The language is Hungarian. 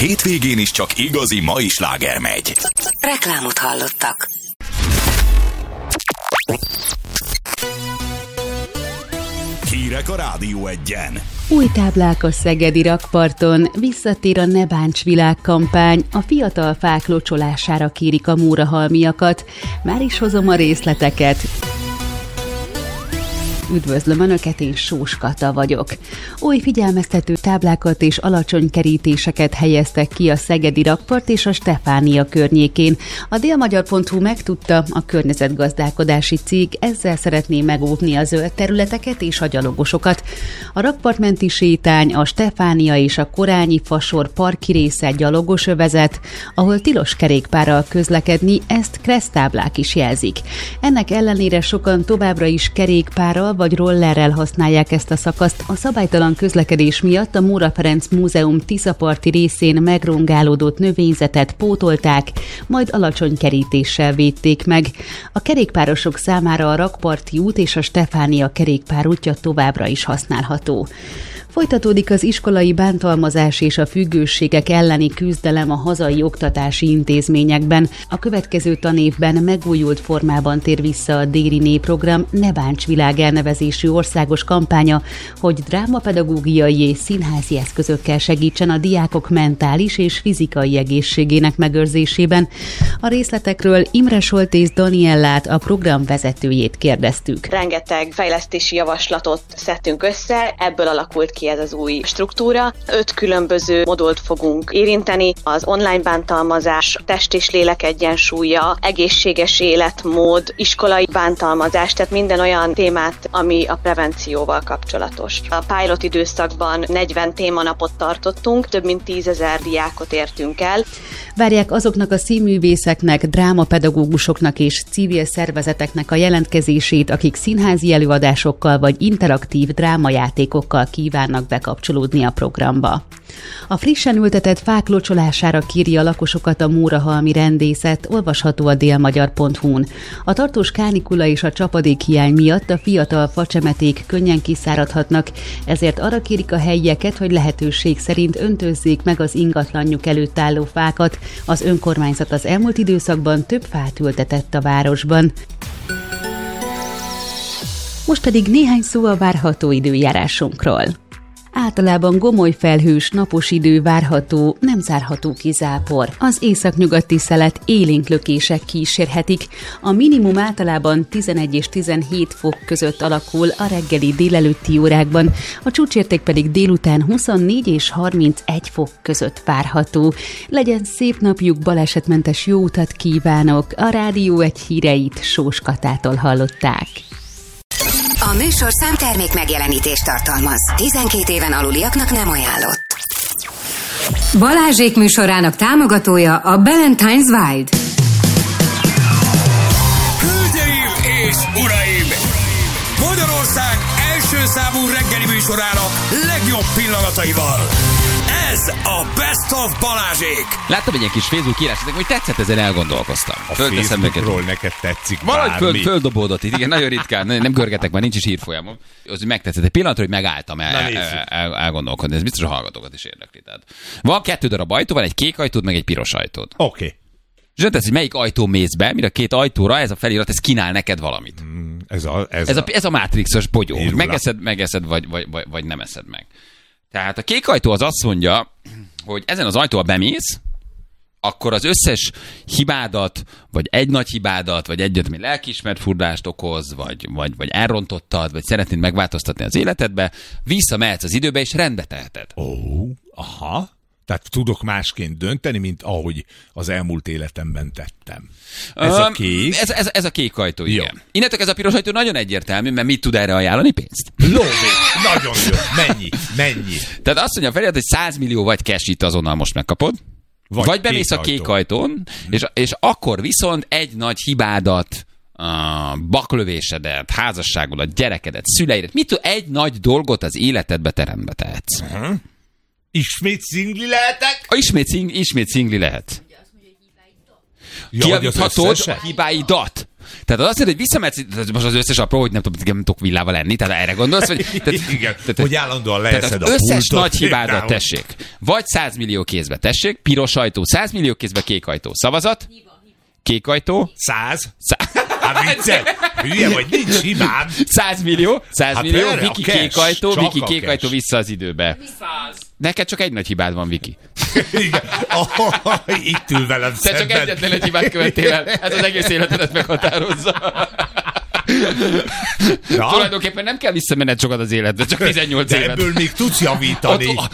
hétvégén is csak igazi mai sláger megy. Reklámot hallottak. Hírek a Rádió Egyen. Új táblák a szegedi rakparton, visszatér a Ne Bánts világkampány, a fiatal fák locsolására kérik a mórahalmiakat. Már is hozom a részleteket. Üdvözlöm Önöket, én Sós Kata vagyok. Új figyelmeztető táblákat és alacsony kerítéseket helyeztek ki a szegedi rakpart és a Stefánia környékén. A délmagyar.hu megtudta, a környezetgazdálkodási cég ezzel szeretné megóvni a zöld területeket és a gyalogosokat. A rakpartmenti sétány, a Stefánia és a Korányi fasor parki része gyalogos övezet, ahol tilos kerékpárral közlekedni, ezt kereszttáblák is jelzik. Ennek ellenére sokan továbbra is kerékpárral vagy rollerrel használják ezt a szakaszt. A szabálytalan közlekedés miatt a Móra Ferenc Múzeum Tiszaparti részén megrongálódott növényzetet pótolták, majd alacsony kerítéssel védték meg. A kerékpárosok számára a Rakparti út és a Stefánia kerékpárútja továbbra is használható. Folytatódik az iskolai bántalmazás és a függőségek elleni küzdelem a hazai oktatási intézményekben. A következő tanévben megújult formában tér vissza a Dériné program Ne Bánts világ elnevezésű országos kampánya, hogy drámapedagógiai és színházi eszközökkel segítsen a diákok mentális és fizikai egészségének megőrzésében. A részletekről Imre Soltész Daniellát, a program vezetőjét kérdeztük. Rengeteg fejlesztési javaslatot szedtünk össze, ebből alakult ki ez az új struktúra. 5 különböző modult fogunk érinteni: az online bántalmazás, test és lélek egyensúlya, egészséges életmód, iskolai bántalmazás, tehát minden olyan témát, ami a prevencióval kapcsolatos. A pilot időszakban 40 témanapot tartottunk, több mint 10 000 diákot értünk el. Várják azoknak a színművészeknek, drámapedagógusoknak és civil szervezeteknek a jelentkezését, akik színházi előadásokkal vagy interaktív drámajátékokkal kívánnak bekapcsolódni a programba. A frissen ültetett fák locsolására kéri a lakosokat a Mórahalmi rendészet, olvasható a délmagyar.hu-n. A tartós kánikula és a csapadékhiány miatt a fiatal facsemeték könnyen kiszáradhatnak, ezért arra kérik a helyieket, hogy lehetőség szerint öntözzék meg az ingatlanjuk előtt álló fákat. Az önkormányzat az elmúlt időszakban több fát ültetett a városban. Most pedig néhány szó a várható időjárásunkról. Általában gomoly felhős, napos idő várható, nem zárható ki zápor. Az északnyugati szelet élénk lökések kísérhetik. A minimum általában 11 és 17 fok között alakul a reggeli délelőtti órákban, a csúcsérték pedig délután 24 és 31 fok között várható. Legyen szép napjuk, balesetmentes jó utat kívánok! A Rádió Egy híreit Sós Katától hallották. A műsorszám termék megjelenítést tartalmaz. 12 éven aluliaknak nem ajánlott. Balázsék műsorának támogatója a Ballantine's Wild. Hölgyeim és uraim! Magyarország első számú reggeli műsorának legjobb pillanataival. Ez a Best of Balázsék! Láttam egy ilyen kis Facebook írásodnak, hogy tetszett, ezen elgondolkoztam. A Facebookról neked tetszik valahogy földobódott itt, igen, nagyon ritkán, nem görgetek, már nincs is hírfolyamom. Az megtetszett. Egy pillanatra, hogy megálltam elgondolkodni, ez biztos a hallgatókat is érdekli. Tehát van 2 darab ajtó, van egy kék ajtód, meg egy piros ajtód. Oké. És nem tesz, hogy melyik ajtó mész be, mire a 2 ajtóra ez a felirat, ez kínál neked valamit. Ez a Matrixos bogyó. Megeszed vagy nem eszed meg. Tehát a kék ajtó az azt mondja, hogy ezen az ajtóval bemész, akkor az összes hibádat, vagy egy nagy hibádat, vagy egyet, ami lelkiismert furdást okoz, vagy elrontottad, vagy szeretnéd megváltoztatni az életedbe, visszamehetsz az időbe, és rendbe teheted. Aha. Tehát tudok másként dönteni, mint ahogy az elmúlt életemben tettem. Ez a kék? Ez a kék ajtó, igen. Jó. Innentől ez a piros ajtó nagyon egyértelmű, mert mit tud erre ajánlani? Pénzt. Lóvé, nagyon jó. Mennyi? Tehát azt mondja Feri, hogy 100 millió vagy cash itt azonnal most megkapod, vagy bemész a kék ajtón, és akkor viszont egy nagy hibádat, baklövésedet, házasságodat, gyerekedet, szüleidet, egy nagy dolgot az életedbe te rendbe tehetsz. Uh-huh. Ismét szingli lehetek? Ismét szingli lehet. Kijavíthatod a hibáidat. Tehát az azt jelenti, hogy visszamehetsz, most az összes apró, hogy nem tudok villával lenni, tehát erre gondolsz, hogy... Igen, hogy állandóan leszed a pultot. Összes pultot, nagy hibádat tessék. Vagy 100 millió kézbe tessék, piros ajtó, 100 millió kézbe, kék ajtó. Szavazat? Kék ajtó? 100? Hát viccel, hülye vagy, nincs hibád. 100 millió, Viki kék ajtó, csak Viki kék ajtó vissza az időbe. 100. Neked csak egy nagy hibád van, Viki. Igen. Itt ül velem Te csak egyetlen egy hibát követtél el. Ez az egész életedet meghatározza. Tulajdonképpen nem kell visszamenned sokat az életbe, csak 18 évet. Ebből még tudsz javítani.